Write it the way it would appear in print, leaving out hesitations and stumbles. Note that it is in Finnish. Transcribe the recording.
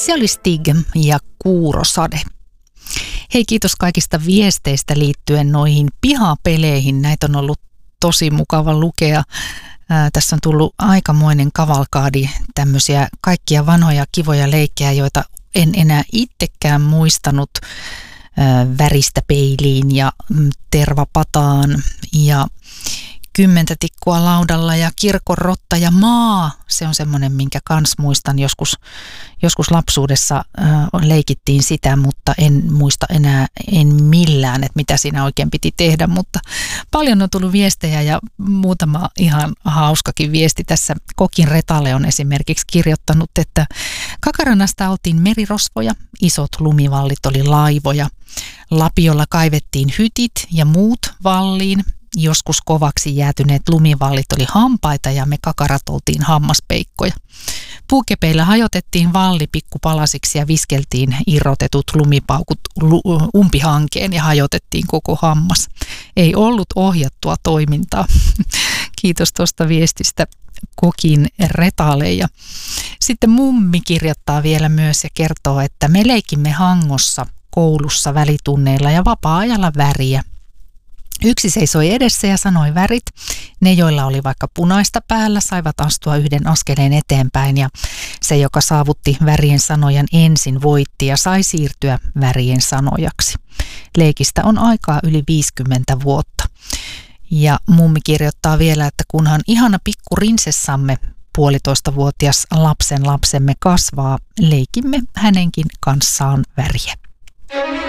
Se oli Stig ja Kuurosade. Hei, kiitos kaikista viesteistä liittyen noihin pihapeleihin. Näitä on ollut tosi mukava lukea. Tässä on tullut aikamoinen kavalkaadi tämmöisiä kaikkia vanhoja kivoja leikkejä, joita en enää itsekään muistanut. Väristä peiliin ja tervapataan ja 10 tikkua laudalla ja kirkon rotta ja maa. Se on semmoinen, minkä kans muistan. Joskus lapsuudessa leikittiin sitä, mutta en muista enää millään, että mitä siinä oikein piti tehdä. Mutta paljon on tullut viestejä ja muutama ihan hauskakin viesti. Tässä Kokin Retale on esimerkiksi kirjoittanut, että Kakaranasta oltiin merirosvoja, isot lumivallit oli laivoja. Lapiolla kaivettiin hytit ja muut valliin. Joskus kovaksi jäätyneet lumivallit oli hampaita ja me kakarat oltiin hammaspeikkoja. Puukepeillä hajotettiin valli pikkupalasiksi ja viskeltiin irrotetut lumipaukut umpihankeen ja hajotettiin koko hammas. Ei ollut ohjattua toimintaa. Kiitos tuosta viestistä Kokin Retalle. Ja sitten mummi kirjoittaa vielä myös ja kertoo, että me leikimme Hangossa koulussa välitunneilla ja vapaa-ajalla väriä. Yksi seisoi edessä ja sanoi värit. Ne, joilla oli vaikka punaista päällä, saivat astua yhden askeleen eteenpäin ja se, joka saavutti värien sanojan ensin, voitti ja sai siirtyä värien sanojaksi. Leikistä on aikaa yli 50 vuotta. Ja mummi kirjoittaa vielä, että kunhan ihana pikku rinsessamme 1,5-vuotias lapsemme kasvaa, leikimme hänenkin kanssaan väriä.